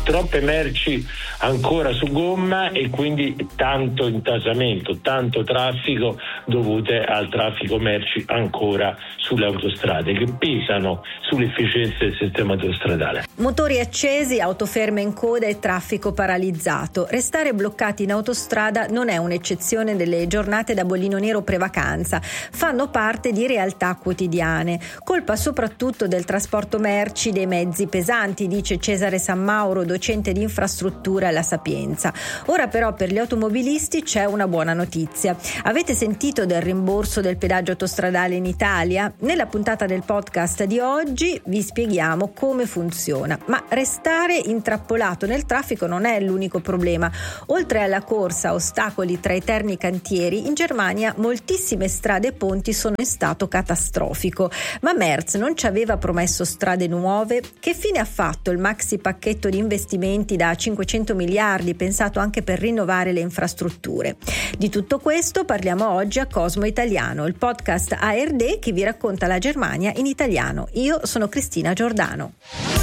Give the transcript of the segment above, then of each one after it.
troppe merci ancora su gomma e quindi tanto intasamento, tanto traffico dovute al traffico merci ancora sulle autostrade che pesano sull'efficienza del sistema autostradale. Motori accesi, auto ferme in coda e traffico paralizzato. Restare bloccati in autostrada non è un'eccezione delle giornate da bollino nero pre-vacanza, fanno parte di realtà quotidiane. Colpa soprattutto del trasporto merci dei mezzi pesanti, dice Cesare San Mauro, docente di infrastruttura alla Sapienza. Ora però per gli automobilisti c'è una buona notizia. Avete sentito del rimborso del pedaggio autostradale in Italia? Nella puntata del podcast di oggi vi spieghiamo come funziona. Ma restare intrappolato nel traffico non è l'unico problema. Oltre alla corsa a ostacoli tra eterni cantieri, in Germania moltissime strade e ponti sono in stato catastrofico. Ma Merz non ci aveva promesso strade nuove? Che fine ha fatto il maxi pacchetto di investimenti da 500 miliardi pensato anche per rinnovare le infrastrutture? Di tutto questo parliamo oggi a Cosmo Italiano, il podcast ARD che vi racconta la Germania in italiano. Io sono Cristina Giordano.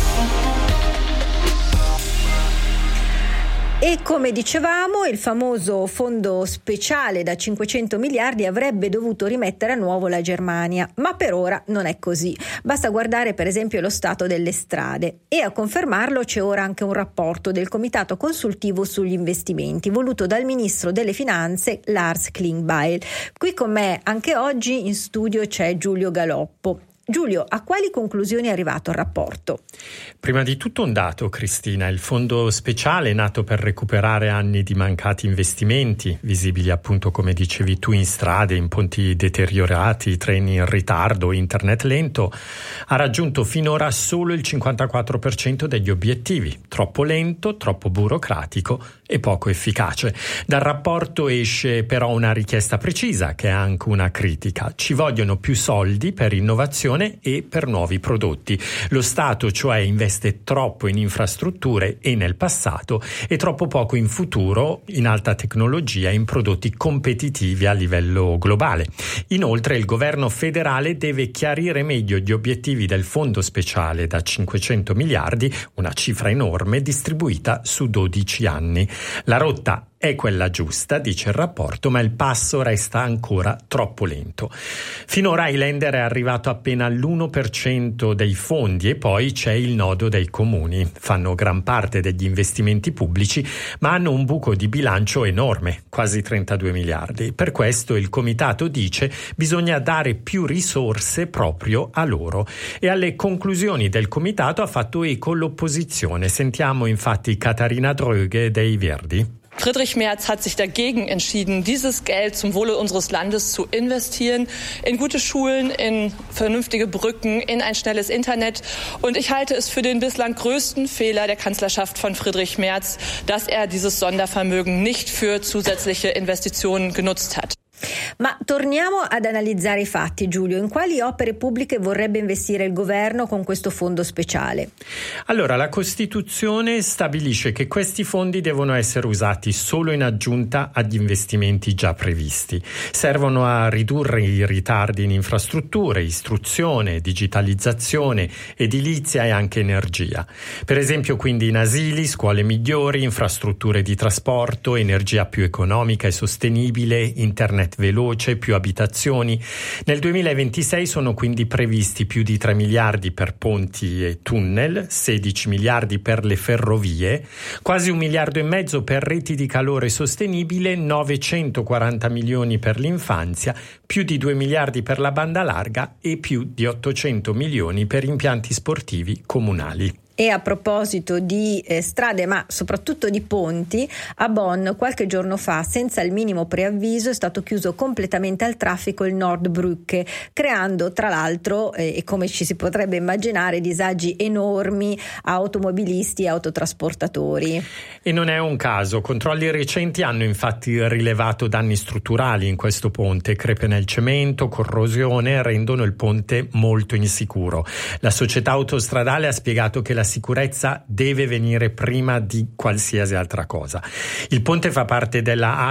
E come dicevamo, il famoso fondo speciale da 500 miliardi avrebbe dovuto rimettere a nuovo la Germania, ma per ora non è così. Basta guardare per esempio lo stato delle strade e a confermarlo c'è ora anche un rapporto del Comitato Consultivo sugli investimenti voluto dal Ministro delle Finanze Lars Klingbeil. Qui con me anche oggi in studio c'è Giulio Galoppo. Giulio, a quali conclusioni è arrivato il rapporto? Prima di tutto un dato, Cristina. Il fondo speciale è nato per recuperare anni di mancati investimenti, visibili appunto come dicevi tu in strade, in ponti deteriorati, treni in ritardo, internet lento, ha raggiunto finora solo il 54% degli obiettivi. Troppo lento, troppo burocratico e poco efficace. Dal rapporto esce però una richiesta precisa, che è anche una critica. Ci vogliono più soldi per innovazione e per nuovi prodotti. Lo Stato, cioè, investe troppo in infrastrutture e nel passato e troppo poco in futuro, in alta tecnologia e in prodotti competitivi a livello globale. Inoltre il governo federale deve chiarire meglio gli obiettivi del fondo speciale da 500 miliardi, una cifra enorme distribuita su 12 anni. La rotta è quella giusta, dice il rapporto, ma il passo resta ancora troppo lento. Finora Highlander è arrivato appena all'1% dei fondi e poi c'è il nodo dei comuni. Fanno gran parte degli investimenti pubblici, ma hanno un buco di bilancio enorme, quasi 32 miliardi. Per questo il comitato dice bisogna dare più risorse proprio a loro. E alle conclusioni del comitato ha fatto eco l'opposizione. Sentiamo infatti Katharina Dröge dei Verdi. Friedrich Merz hat sich dagegen entschieden, dieses Geld zum Wohle unseres Landes zu investieren, in gute Schulen, in vernünftige Brücken, in ein schnelles Internet. Und ich halte es für den bislang größten Fehler der Kanzlerschaft von Friedrich Merz, dass er dieses Sondervermögen nicht für zusätzliche Investitionen genutzt hat. Ma torniamo ad analizzare i fatti, Giulio. In quali opere pubbliche vorrebbe investire il governo con questo fondo speciale? Allora, la Costituzione stabilisce che questi fondi devono essere usati solo in aggiunta agli investimenti già previsti. Servono a ridurre i ritardi in infrastrutture, istruzione, digitalizzazione, edilizia e anche energia. Per esempio, quindi in asili, scuole migliori, infrastrutture di trasporto, energia più economica e sostenibile, internet veloce, più abitazioni. Nel 2026 sono quindi previsti più di 3 miliardi per ponti e tunnel, 16 miliardi per le ferrovie, quasi 1,5 miliardi per reti di calore sostenibile, 940 milioni per l'infanzia, più di 2 miliardi per la banda larga e più di 800 milioni per impianti sportivi comunali. E a proposito di strade, ma soprattutto di ponti, a Bonn qualche giorno fa, senza il minimo preavviso, è stato chiuso completamente al traffico il Nordbrücke, creando tra l'altro, e come ci si potrebbe immaginare, disagi enormi a automobilisti e autotrasportatori. E non è un caso. Controlli recenti hanno infatti rilevato danni strutturali in questo ponte, crepe nel cemento, corrosione rendono il ponte molto insicuro. La società autostradale ha spiegato che la sicurezza deve venire prima di qualsiasi altra cosa. Il ponte fa parte della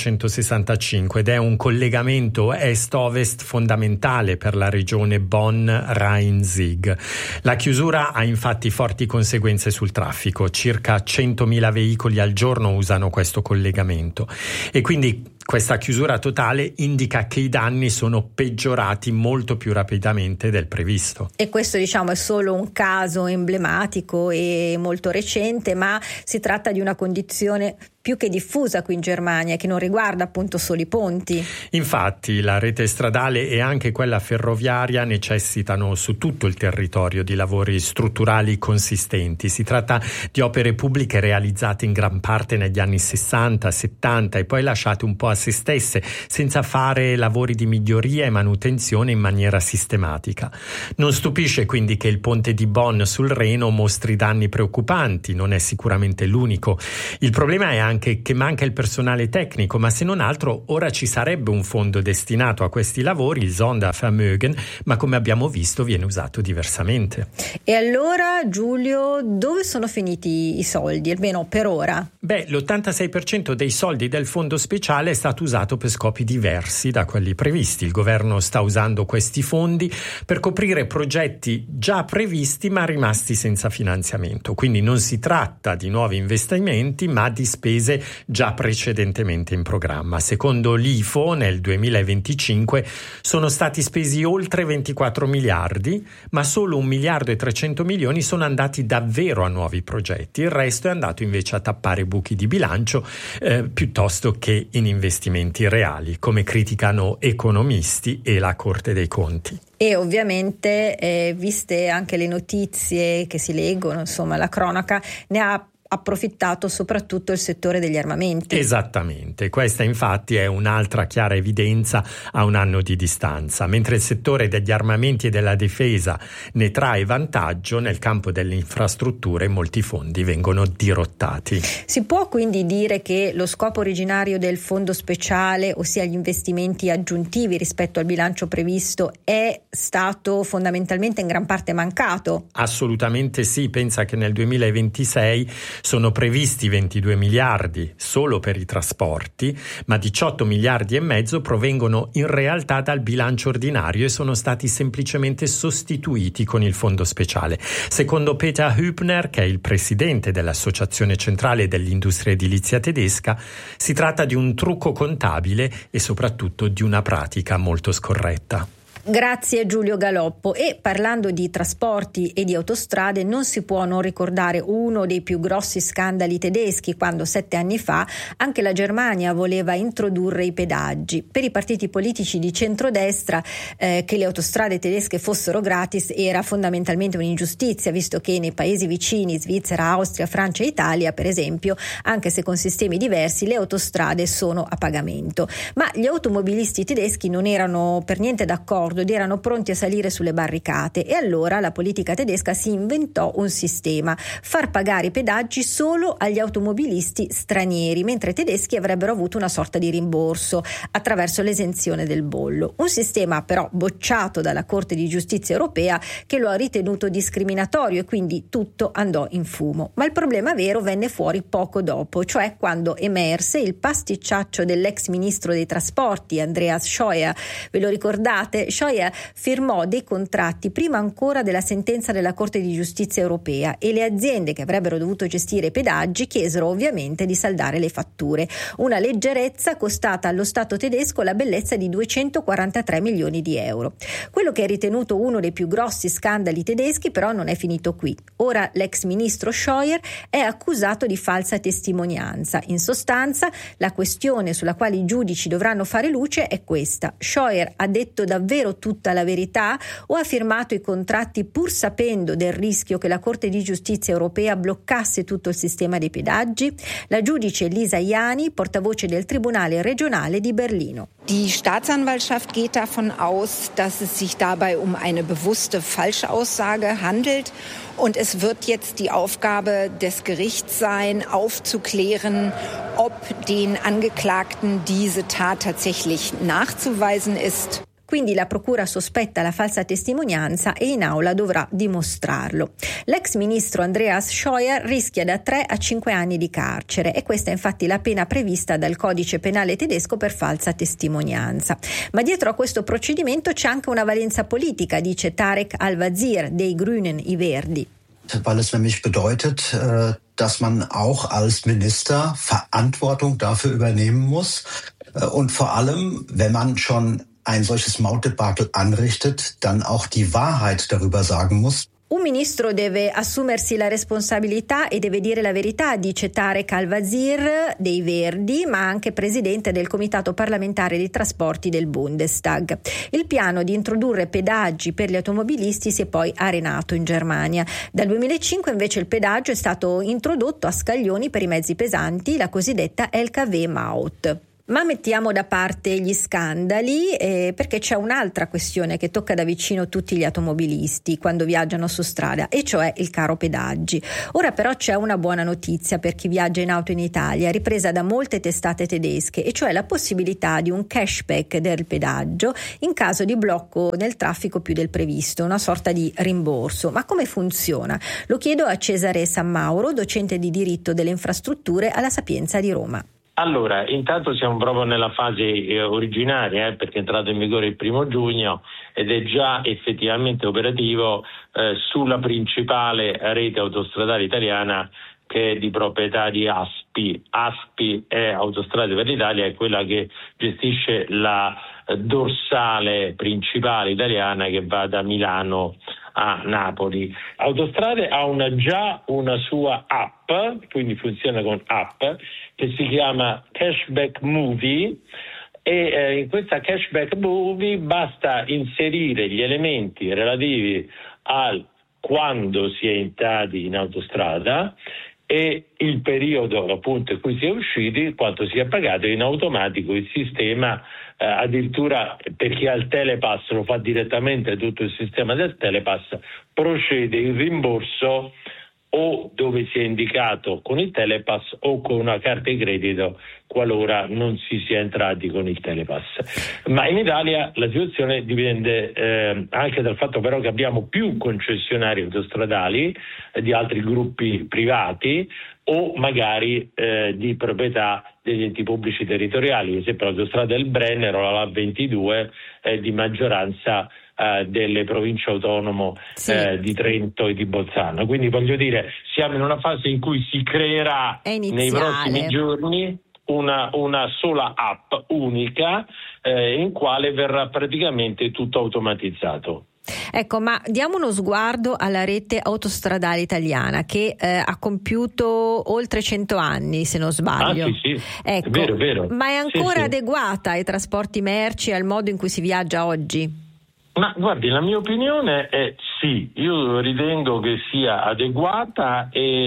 A565 ed è un collegamento est-ovest fondamentale per la regione Bonn-Rhein-Sieg. La chiusura ha infatti forti conseguenze sul traffico. Circa 100.000 veicoli al giorno usano questo collegamento e quindi questa chiusura totale indica che i danni sono peggiorati molto più rapidamente del previsto. E questo, diciamo, è solo un caso emblematico e molto recente, ma si tratta di una condizione più che diffusa qui in Germania, che non riguarda appunto solo i ponti. Infatti la rete stradale e anche quella ferroviaria necessitano su tutto il territorio di lavori strutturali consistenti. Si tratta di opere pubbliche realizzate in gran parte negli anni 60, 70 e poi lasciate un po' a se stesse, senza fare lavori di miglioria e manutenzione in maniera sistematica. Non stupisce quindi che il ponte di Bonn sul Reno mostri danni preoccupanti, non è sicuramente l'unico. Il problema è anche che manca il personale tecnico, ma se non altro ora ci sarebbe un fondo destinato a questi lavori, il Sondervermögen, ma come abbiamo visto viene usato diversamente. E allora, Giulio, dove sono finiti i soldi, almeno per ora? L'86% dei soldi del fondo speciale è stato usato per scopi diversi da quelli previsti. Il governo sta usando questi fondi per coprire progetti già previsti ma rimasti senza finanziamento. Quindi non si tratta di nuovi investimenti, ma di spese già precedentemente in programma. Secondo l'IFO nel 2025 sono stati spesi oltre 24 miliardi, ma solo 1 miliardo e 300 milioni sono andati davvero a nuovi progetti. Il resto è andato invece a tappare buchi di bilancio piuttosto che in investimenti reali, come criticano economisti e la Corte dei Conti. E ovviamente, viste anche le notizie che si leggono, insomma la cronaca, ne ha approfittato soprattutto il settore degli armamenti. Esattamente, questa infatti è un'altra chiara evidenza a un anno di distanza. Mentre il settore degli armamenti e della difesa ne trae vantaggio, nel campo delle infrastrutture molti fondi vengono dirottati. Si può quindi dire che lo scopo originario del fondo speciale, ossia gli investimenti aggiuntivi rispetto al bilancio previsto, è stato fondamentalmente in gran parte mancato? Assolutamente sì, pensa che nel 2026 sono previsti 22 miliardi solo per i trasporti, ma 18 miliardi e mezzo provengono in realtà dal bilancio ordinario e sono stati semplicemente sostituiti con il fondo speciale. Secondo Peter Hübner, che è il presidente dell'Associazione Centrale dell'Industria Edilizia Tedesca, si tratta di un trucco contabile e soprattutto di una pratica molto scorretta. Grazie Giulio Galoppo. E parlando di trasporti e di autostrade, non si può non ricordare uno dei più grossi scandali tedeschi, quando 7 anni fa anche la Germania voleva introdurre i pedaggi. Per i partiti politici di centrodestra che le autostrade tedesche fossero gratis era fondamentalmente un'ingiustizia, visto che nei paesi vicini, Svizzera, Austria, Francia e Italia per esempio, anche se con sistemi diversi, le autostrade sono a pagamento. Ma gli automobilisti tedeschi non erano per niente d'accordo ed erano pronti a salire sulle barricate, e allora la politica tedesca si inventò un sistema: far pagare i pedaggi solo agli automobilisti stranieri, mentre i tedeschi avrebbero avuto una sorta di rimborso attraverso l'esenzione del bollo. Un sistema però bocciato dalla Corte di Giustizia europea, che lo ha ritenuto discriminatorio, e quindi tutto andò in fumo. Ma il problema vero venne fuori poco dopo, cioè quando emerse il pasticciaccio dell'ex ministro dei trasporti Andreas Scheuer. Ve lo ricordate? Scheuer firmò dei contratti prima ancora della sentenza della Corte di Giustizia europea, e le aziende che avrebbero dovuto gestire i pedaggi chiesero ovviamente di saldare le fatture. Una leggerezza costata allo Stato tedesco la bellezza di 243 milioni di euro. Quello che è ritenuto uno dei più grossi scandali tedeschi però non è finito qui. Ora l'ex ministro Scheuer è accusato di falsa testimonianza. In sostanza, la questione sulla quale i giudici dovranno fare luce è questa: Scheuer ha detto davvero tutta la verità o ha firmato i contratti pur sapendo del rischio che la Corte di Giustizia europea bloccasse tutto il sistema dei pedaggi? La giudice Lisa Jani, portavoce del Tribunale regionale di Berlino. Die Staatsanwaltschaft geht davon aus, dass es sich dabei um eine bewusste Falschaussage handelt. Und es wird jetzt die Aufgabe des Gerichts sein, aufzuklären, ob den Angeklagten diese Tat tatsächlich nachzuweisen ist. quindi la procura sospetta la falsa testimonianza e in aula dovrà dimostrarlo. L'ex ministro Andreas Scheuer rischia da 3 a 5 anni di carcere e questa è infatti la pena prevista dal codice penale tedesco per falsa testimonianza. Ma dietro a questo procedimento c'è anche una valenza politica, dice Tarek Al-Wazir dei Grünen, i Verdi. Weil es nämlich bedeutet, dass man auch als Minister Verantwortung dafür übernehmen muss. Und vor allem, wenn man schon ein solches Mautdebakel anrichtet, dann auch die Wahrheit darüber sagen muss. Un ministro deve assumersi la responsabilità e deve dire la verità, dice Tarek Al-Wazir dei Verdi, ma anche presidente del Comitato parlamentare dei trasporti del Bundestag. Il piano di introdurre pedaggi per gli automobilisti si è poi arenato in Germania. Dal 2005 invece il pedaggio è stato introdotto a scaglioni per i mezzi pesanti, la cosiddetta LKW-Maut. Ma mettiamo da parte gli scandali perché c'è un'altra questione che tocca da vicino tutti gli automobilisti quando viaggiano su strada, e cioè il caro pedaggi. Ora però c'è una buona notizia per chi viaggia in auto in Italia, ripresa da molte testate tedesche, e cioè la possibilità di un cashback del pedaggio in caso di blocco nel traffico più del previsto, una sorta di rimborso. Ma come funziona? Lo chiedo a Cesare Sammauro, docente di diritto delle infrastrutture alla Sapienza di Roma. Allora, intanto siamo proprio nella fase originaria, perché è entrato in vigore il 1 giugno ed è già effettivamente operativo sulla principale rete autostradale italiana, che è di proprietà di ASPI. ASPI è Autostrade per l'Italia, è quella che gestisce la dorsale principale italiana che va da Milano a Napoli. Autostrade ha già una sua app, quindi funziona con app, che si chiama Cashback Movie, e in questa Cashback Movie basta inserire gli elementi relativi al quando si è entrati in autostrada e il periodo appunto in cui si è usciti, quanto si è pagato, e in automatico il sistema addirittura per chi ha il Telepass lo fa direttamente, tutto il sistema del Telepass procede il rimborso o dove si è indicato con il Telepass o con una carta di credito qualora non si sia entrati con il Telepass. Ma in Italia la situazione dipende anche dal fatto però che abbiamo più concessionari autostradali di altri gruppi privati o magari di proprietà degli enti pubblici territoriali, ad esempio l'autostrada del Brennero, la VA22, è di maggioranza delle province autonome di Trento e di Bolzano. Quindi voglio dire, siamo in una fase in cui si creerà nei prossimi giorni una sola app unica in quale verrà praticamente tutto automatizzato. Ecco, ma diamo uno sguardo alla rete autostradale italiana che ha compiuto oltre 100 anni, se non sbaglio. Sì. Ecco, è vero. Ma è ancora adeguata ai trasporti merci e al modo in cui si viaggia oggi? Ma guardi, la mia opinione è sì, io ritengo che sia adeguata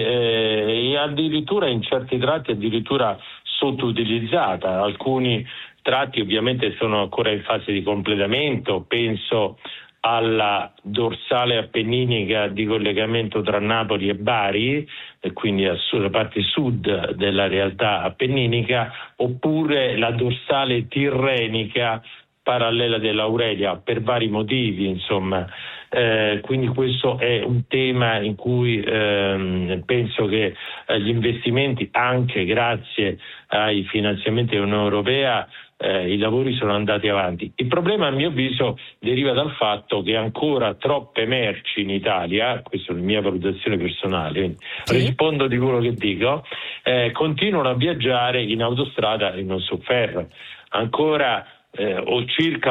e addirittura in certi tratti addirittura sottoutilizzata. Alcuni tratti ovviamente sono ancora in fase di completamento, penso alla dorsale appenninica di collegamento tra Napoli e Bari, e quindi sulla parte sud della realtà appenninica, oppure la dorsale tirrenica parallela dell'Aurelia, per vari motivi, insomma. Quindi questo è un tema in cui penso che gli investimenti, anche grazie ai finanziamenti dell'Unione Europea, i lavori sono andati avanti. Il problema, a mio avviso, deriva dal fatto che ancora troppe merci in Italia, questa è la mia valutazione personale, rispondo di quello che dico, continuano a viaggiare in autostrada e non su ferro. Ancora o circa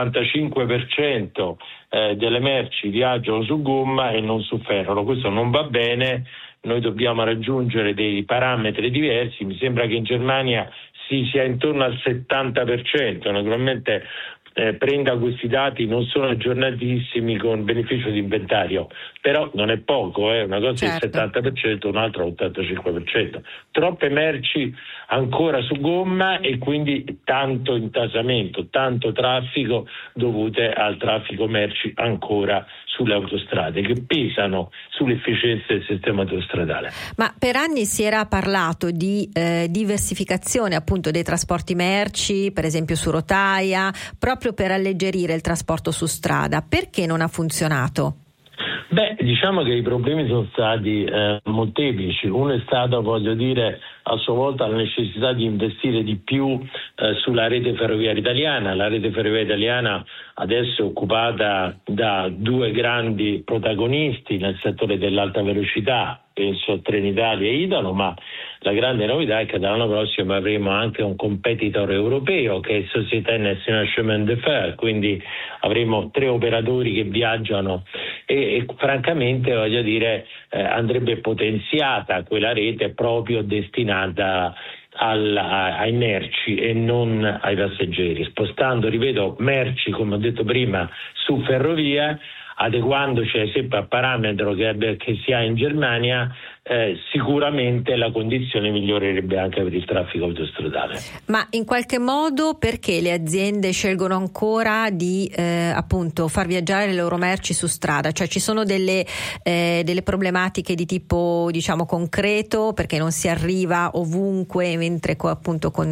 l'85% delle merci viaggiano su gomma e non su ferro. Questo non va bene, noi dobbiamo raggiungere dei parametri diversi. Mi sembra che in Germania si sia intorno al 70%, naturalmente prenda questi dati, non sono aggiornatissimi con beneficio di inventario, però non è poco, una cosa è il 70%, un'altra l'85%. Troppe merci ancora su gomma e quindi tanto intasamento, tanto traffico dovute al traffico merci ancora sulle autostrade, che pesano sull'efficienza del sistema autostradale. Ma per anni si era parlato di diversificazione appunto dei trasporti merci, per esempio su rotaia, proprio proprio per alleggerire il trasporto su strada. Perché non ha funzionato? Diciamo che i problemi sono stati molteplici. Uno è stato, a sua volta la necessità di investire di più sulla rete ferroviaria italiana. La rete ferroviaria italiana adesso è occupata da due grandi protagonisti nel settore dell'alta velocità, penso a Trenitalia e Italo, ma la grande novità è che dall'anno prossimo avremo anche un competitor europeo che è Société Nationale Chemin de Fer, quindi avremo 3 operatori che viaggiano e francamente andrebbe potenziata quella rete proprio destinata ai merci e non ai passeggeri, spostando, ripeto, merci, come ho detto prima, su ferrovia, adeguandoci ad esempio al parametro che si ha in Germania. Sicuramente la condizione migliorerebbe anche per il traffico autostradale. Ma in qualche modo perché le aziende scelgono ancora di appunto far viaggiare le loro merci su strada? Cioè ci sono delle problematiche di tipo concreto, perché non si arriva ovunque, mentre appunto con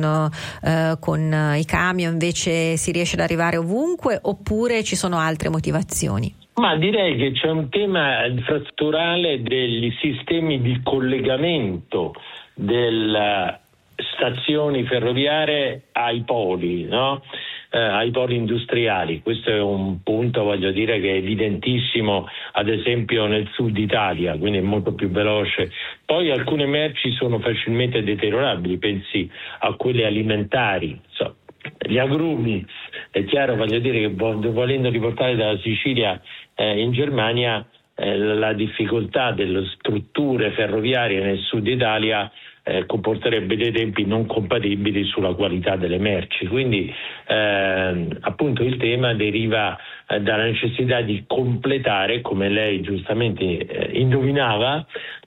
i camion invece si riesce ad arrivare ovunque, oppure ci sono altre motivazioni? Ma direi che c'è un tema infrastrutturale degli sistemi di collegamento delle stazioni ferroviarie ai poli, no? Ai poli industriali. Questo è un punto, che è evidentissimo, ad esempio nel sud Italia, quindi è molto più veloce. Poi alcune merci sono facilmente deteriorabili, pensi a quelle alimentari, gli agrumi. È chiaro, che volendo riportare dalla Sicilia in Germania, la difficoltà delle strutture ferroviarie nel sud Italia comporterebbe dei tempi non compatibili sulla qualità delle merci. Quindi appunto il tema deriva dalla necessità di completare, come lei giustamente indovinava,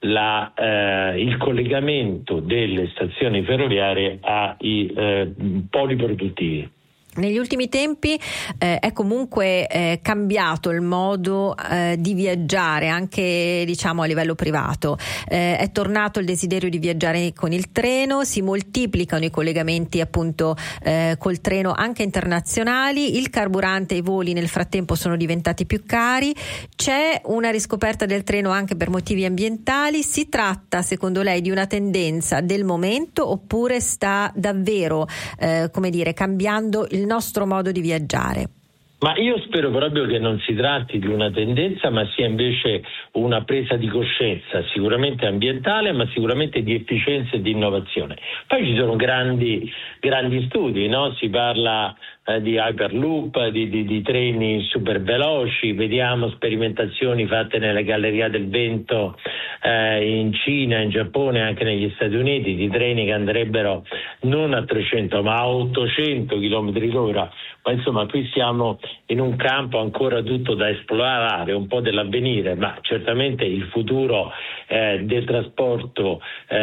il collegamento delle stazioni ferroviarie ai poli produttivi. Negli ultimi tempi è comunque cambiato il modo di viaggiare anche a livello privato. È tornato il desiderio di viaggiare con il treno, si moltiplicano i collegamenti appunto col treno anche internazionali, il carburante e i voli nel frattempo sono diventati più cari, c'è una riscoperta del treno anche per motivi ambientali. Si tratta secondo lei di una tendenza del momento oppure sta davvero cambiando il nostro modo di viaggiare? Ma io spero proprio che non si tratti di una tendenza, ma sia invece una presa di coscienza, sicuramente ambientale, ma sicuramente di efficienza e di innovazione. Poi ci sono grandi studi, no? Si parla di Hyperloop, di treni super veloci, vediamo sperimentazioni fatte nella Galleria del Vento in Cina, in Giappone, anche negli Stati Uniti, di treni che andrebbero non a 300 ma a 800 km/h. Ma insomma qui siamo in un campo ancora tutto da esplorare, un po' dell'avvenire, ma certamente il futuro del trasporto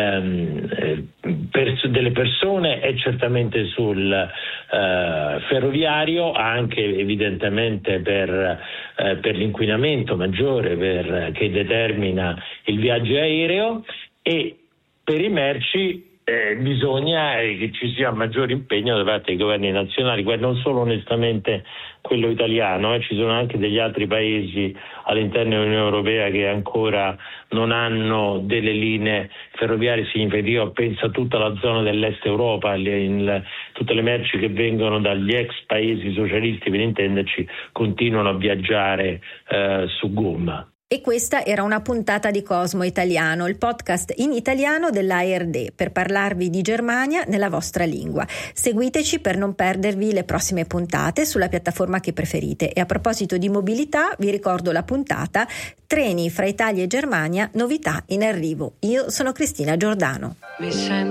delle persone è certamente sul ferroviario, anche evidentemente per l'inquinamento maggiore che determina il viaggio aereo, e per i merci bisogna che ci sia maggiore impegno da parte dei governi nazionali, non solo onestamente quello italiano, ci sono anche degli altri paesi all'interno dell'Unione Europea che ancora non hanno delle linee ferroviarie significative. Penso a tutta la zona dell'est Europa, tutte le merci che vengono dagli ex paesi socialisti, per intenderci, continuano a viaggiare su gomma. E questa era una puntata di Cosmo Italiano, il podcast in italiano dell'ARD, per parlarvi di Germania nella vostra lingua. Seguiteci per non perdervi le prossime puntate sulla piattaforma che preferite. E a proposito di mobilità, vi ricordo la puntata Treni fra Italia e Germania, novità in arrivo. Io sono Cristina Giordano.